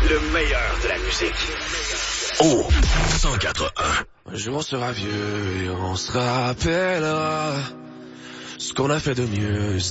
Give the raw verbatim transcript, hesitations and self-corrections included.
Le meilleur de la musique. Oh, cent quatre un. Un jour on sera vieux et on se rappellera ce qu'on a fait de mieux.